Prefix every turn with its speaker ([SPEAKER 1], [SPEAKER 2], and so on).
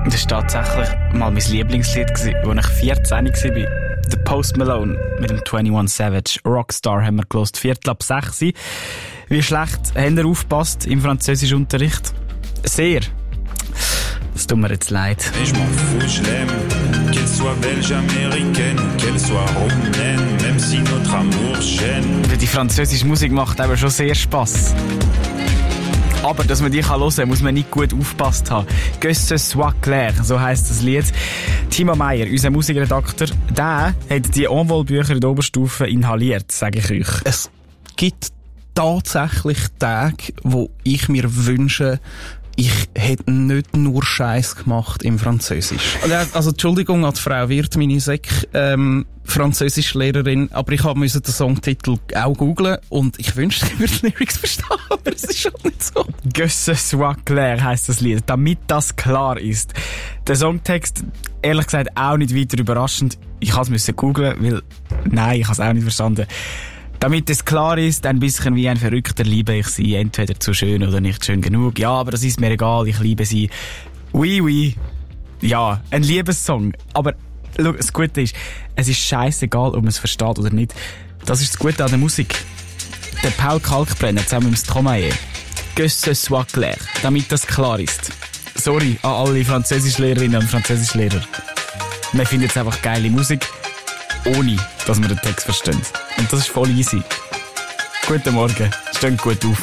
[SPEAKER 1] Das war tatsächlich mal mein Lieblingslied, als ich 14 war. The Post Malone mit dem 21 Savage. Rockstar haben wir gehört, 5:45. Wie schlecht habt ihr aufgepasst im Französischunterricht? Sehr. Das tut mir jetzt leid.
[SPEAKER 2] Et je m'en fous, je l'aime. Qu'elle soit belge, américaine, qu'elle soit roumaine, même si notre amour gêne.
[SPEAKER 1] Die französische Musik macht aber schon sehr Spass. Aber, dass man die hören kann, muss man nicht gut aufgepasst haben. «Que ce soit clair», so heisst das Lied. Timo Meyer, unser Musikredakteur, der hat die Envol-Bücher in der Oberstufe inhaliert, sage ich euch.
[SPEAKER 3] Es gibt tatsächlich Tage, wo ich mir wünsche, ich hätte nicht nur Scheiß gemacht im Französisch. Also, Entschuldigung an die Frau Wirth, meine Französischlehrerin, aber ich musste den Songtitel auch googlen und ich wünschte, ich würde die Lyrics verstehen, aber es ist schon nicht so.
[SPEAKER 1] «Que ce soit clair» heisst das Lied, damit das klar ist. Der Songtext, ehrlich gesagt, auch nicht weiter überraschend. Ich musste googlen, weil, nein, ich habe es auch nicht verstanden. Damit es klar ist, ein bisschen wie ein Verrückter liebe ich sie, entweder zu schön oder nicht schön genug. Ja, aber das ist mir egal, ich liebe sie. Oui, oui. Ja, ein Liebessong. Aber schau, das Gute ist, es ist scheissegal, ob man es versteht oder nicht. Das ist das Gute an der Musik. Der Paul Kalkbrenner zusammen mit Stromae. «Que ce soit clair», damit das klar ist. Sorry an alle Französischlehrerinnen und Französischlehrer. Wir finden jetzt einfach geile Musik, ohne dass wir den Text verstehen. Und das ist voll easy. Guten Morgen, steht gut auf.